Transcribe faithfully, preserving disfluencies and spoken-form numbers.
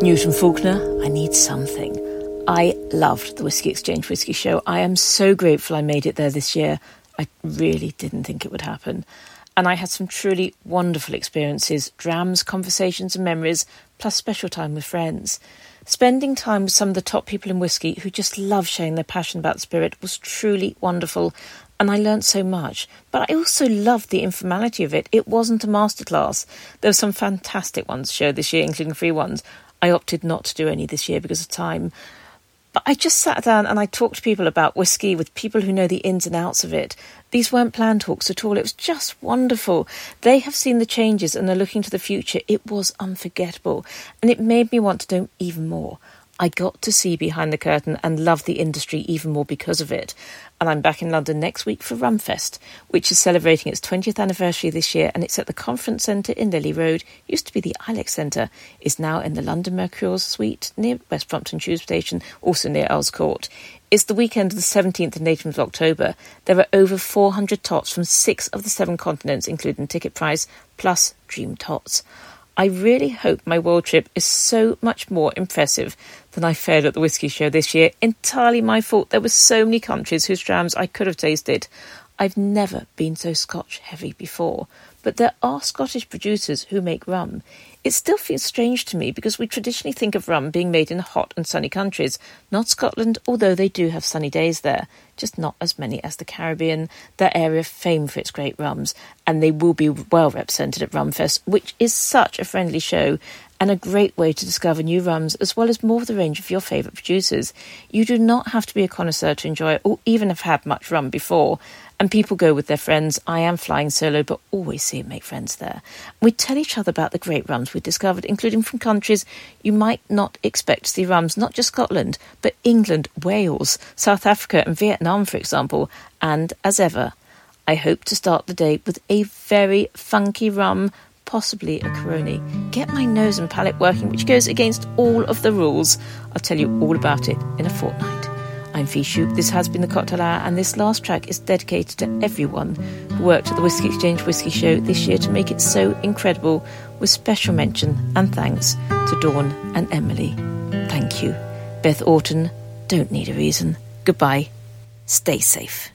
Newton Faulkner, I Need Something. I loved the Whisky Exchange Whisky Show. I am so grateful I made it there this year. I really didn't think it would happen. And I had some truly wonderful experiences, drams, conversations and memories, plus special time with friends. Spending time with some of the top people in whisky who just love sharing their passion about the spirit was truly wonderful, and I learnt so much. But I also loved the informality of it. It wasn't a masterclass. There were some fantastic ones shown this year, including free ones. I opted not to do any this year because of time. But I just sat down and I talked to people about whisky with people who know the ins and outs of it. These weren't planned talks at all. It was just wonderful. They have seen the changes and are looking to the future. It was unforgettable. And it made me want to do even more. I got to see behind the curtain and love the industry even more because of it. And I'm back in London next week for Rumfest, which is celebrating its twentieth anniversary this year, and it's at the Conference Centre in Lily Road. Used to be the Ilex Centre, is now in the London Mercure Suite near West Brompton Tube Station, also near Earls Court. It's the weekend of the seventeenth and eighteenth of October. There are over four hundred tots from six of the seven continents, including ticket price, plus Dream Tots. I really hope my world trip is so much more impressive than I fared at the Whisky Show this year. Entirely my fault. There were so many countries whose drams I could have tasted. I've never been so Scotch heavy before, but there are Scottish producers who make rum. It still feels strange to me because we traditionally think of rum being made in hot and sunny countries, not Scotland, although they do have sunny days there, just not as many as the Caribbean, that area famed for its great rums, and they will be well represented at Rumfest, which is such a friendly show and a great way to discover new rums as well as more of the range of your favourite producers. You do not have to be a connoisseur to enjoy it or even have had much rum before. And people go with their friends. I am flying solo, but always see and make friends there. We tell each other about the great rums we've discovered, including from countries you might not expect to see rums, not just Scotland, but England, Wales, South Africa and Vietnam, for example. And as ever, I hope to start the day with a very funky rum, possibly a Caroni. Get my nose and palate working, which goes against all of the rules. I'll tell you all about it in a fortnight. I'm Fee Shoop, this has been the Cocktail Hour, and this last track is dedicated to everyone who worked at the Whisky Exchange Whisky Show this year to make it so incredible, with special mention and thanks to Dawn and Emily. Thank you. Beth Orton, don't need a reason. Goodbye. Stay safe.